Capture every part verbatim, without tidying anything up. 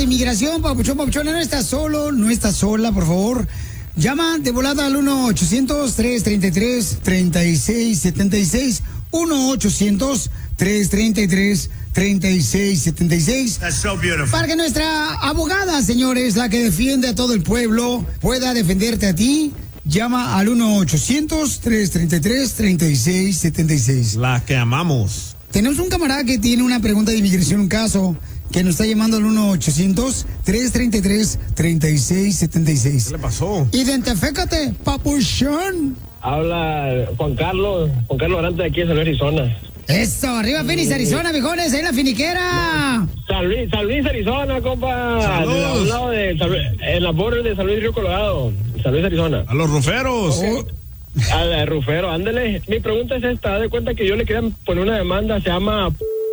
de inmigración, papuchón, papuchón. No estás solo, no estás sola, por favor. Llama de volada al uno ochocientos, tres treinta y tres, treinta y seis setenta y seis. uno ochocientos, tres treinta y tres, treinta y seis setenta y seis. That's so beautiful. Para que nuestra abogada, señores, la que defiende a todo el pueblo, pueda defenderte a ti, llama al uno ochocientos, tres treinta y tres, treinta y seis setenta y seis. La que amamos. Tenemos un camarada que tiene una pregunta de inmigración, un caso, que nos está llamando al uno ochocientos, tres treinta y tres, treinta y seis setenta y seis. ¿Qué le pasó? Identifícate, papuchón. Habla Juan Carlos, Juan Carlos Arante de aquí de San Luis, Arizona. Eso, arriba Phoenix, Arizona, viejones, ahí en la finiquera. San Luis, San Luis, Arizona, compa. Saludos. De- a un lado de San Luis, en la border de San Luis Río Colorado, San Luis, Arizona. A los ruferos. Oh, Al Rufero, ándale. Mi pregunta es esta, haz de cuenta que yo le quería poner una demanda, se llama...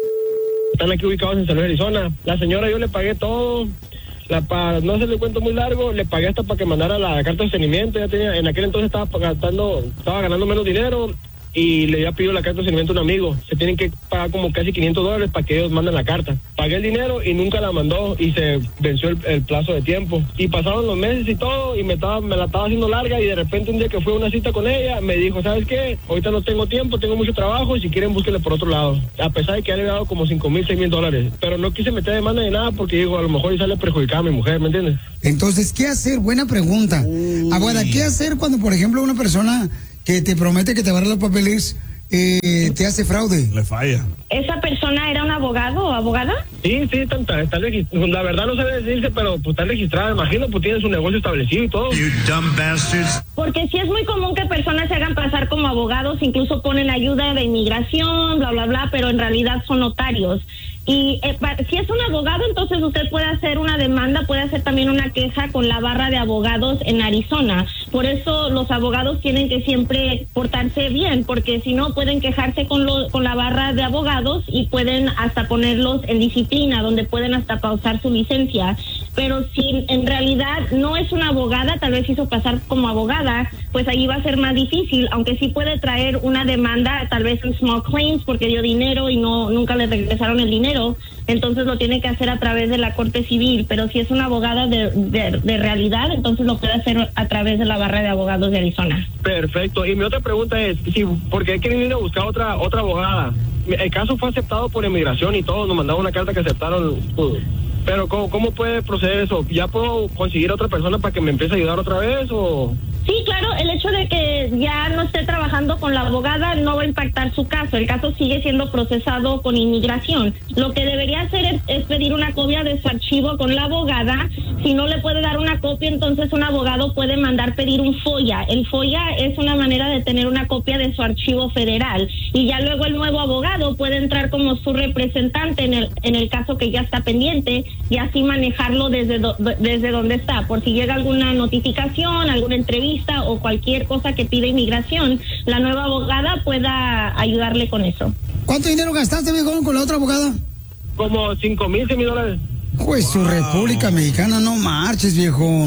Están aquí ubicados en San Luis, Arizona. La señora yo le pagué todo, la pa, no se le cuento muy largo, le pagué hasta para que mandara la carta de sostenimiento, ya tenía, en aquel entonces estaba gastando, estaba ganando menos dinero y le había pedido la carta de sostenimiento a un amigo. Se tienen que pagar como casi quinientos dólares para que ellos manden la carta. Pagué el dinero y nunca la mandó y se venció el, el plazo de tiempo. Y pasaron los meses y todo y me estaba, me la estaba haciendo larga y de repente un día que fue a una cita con ella, me dijo, ¿sabes qué? Ahorita no tengo tiempo, tengo mucho trabajo y si quieren búsquenle por otro lado. A pesar de que ya le había dado como cinco mil, seis mil dólares. Pero no quise meter demanda ni nada porque digo, a lo mejor y sale perjudicada a mi mujer, ¿me entiendes? entonces, ¿qué hacer? Buena pregunta. Abuela, ¿qué hacer cuando, por ejemplo, una persona que te promete que te va a dar los papeles eh, te hace fraude? Le falla. ¿Esa persona era un abogado o abogada? Sí, sí, está, está, está registrada. La verdad no sabe decirse, pero pues está registrada, imagino, pues tiene su negocio establecido y todo. You dumb bastards. Porque sí es muy común que personas se hagan pasar como abogados, incluso ponen ayuda de inmigración, bla, bla, bla, pero en realidad son notarios. Y eh, pa- si es un abogado, entonces usted puede hacer una demanda, puede hacer también una queja con la barra de abogados en Arizona. Por eso los abogados tienen que siempre portarse bien, porque si no pueden quejarse con, lo, con la barra de abogados y pueden hasta ponerlos en disciplina, donde pueden hasta pausar su licencia. Pero si en realidad no es una abogada, tal vez hizo pasar como abogada, pues ahí va a ser más difícil, aunque sí puede traer una demanda, tal vez en small claims, porque dio dinero y no nunca le regresaron el dinero, entonces lo tiene que hacer a través de la corte civil, pero si es una abogada de, de, de realidad, entonces lo puede hacer a través de la barra de abogados de Arizona. Perfecto. Y mi otra pregunta es, si, porque hay que ir a buscar otra otra abogada. El caso fue aceptado por inmigración y todo, nos mandaron una carta que aceptaron. Pues, pero ¿cómo, ¿cómo puede proceder eso? ¿Ya puedo conseguir otra persona para que me empiece a ayudar otra vez o...? Sí, claro, el hecho de que ya no esté trabajando con la abogada no va a impactar su caso. El caso sigue siendo procesado con inmigración. Lo que debería hacer es, es pedir una copia de su archivo con la abogada. Si no le puede dar una copia, entonces un abogado puede mandar pedir un FOIA. El FOIA es una manera de tener una copia de su archivo federal. Y ya luego el nuevo abogado puede entrar como su representante en el, en el caso que ya está pendiente y así manejarlo desde, do, desde donde está. Por si llega alguna notificación, alguna entrevista o cualquier cosa que pida inmigración, la nueva abogada pueda ayudarle con eso. ¿Cuánto dinero gastaste, viejo, con la otra abogada? Como cinco mil, seis mil dólares. Pues su República Mexicana, no marches, viejo.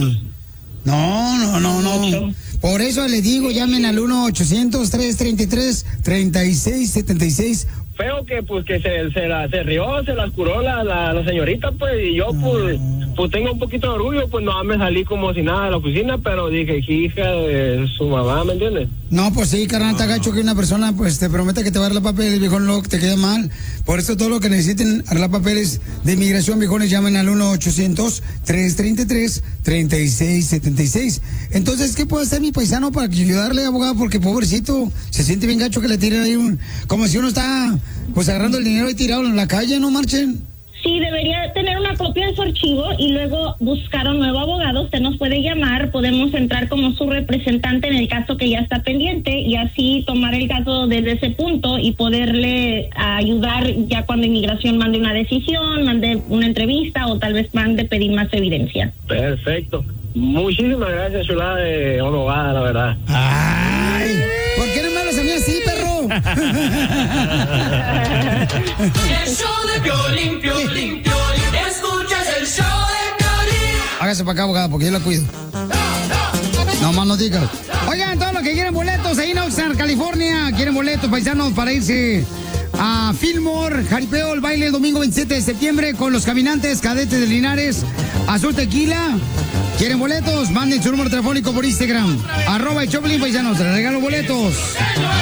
No, no, no, no. Por eso le digo, llamen al uno ochocientos, tres treinta y tres, treinta y seis setenta y seis. Feo que pues que se, se, la, se rió, se las curó la, la, la señorita, pues, y yo pues, pues tengo un poquito de orgullo, pues no me salí como si nada de la oficina, pero dije, hija de su mamá, ¿me entiendes? No, pues sí, carnal, está gacho que una persona pues te promete que te va a dar los papeles, viejón, lo que te queda mal. Por eso todo lo que necesiten arreglar papeles de inmigración, viejones, llamen al uno ochocientos, tres treinta y tres, treinta y seis setenta y seis. Entonces, ¿qué puede hacer mi paisano para ayudarle, abogado? Porque pobrecito, se siente bien gacho que le tiren ahí un... como si uno está pues agarrando el dinero y tirado en la calle, ¿no marchen? Sí, debería tener una copia de su archivo y luego buscar un nuevo abogado. Usted nos puede llamar, podemos entrar como su representante en el caso que ya está pendiente y así tomar el caso desde ese punto y poderle ayudar ya cuando inmigración mande una decisión, mande una entrevista o tal vez mande pedir más evidencia. Perfecto. Muchísimas gracias, chulada de abogada, la verdad. Ay, ¿por qué no me hablas a mí así, perro? El show de Piolín, Piolín, Piolín. Escuchas el show de Piolín. Hágase para acá, abogada, porque yo la cuido. No más no digas. Oigan, todos los que quieren boletos ahí en Oxnard, California, quieren boletos paisanos para irse a Fillmore, Jaripeo, el baile el domingo veintisiete de septiembre con los caminantes cadetes de Linares, Azul Tequila. ¿Quieren boletos? Manden su número telefónico por Instagram. Arroba el Choplin Paisanos, les regalo boletos.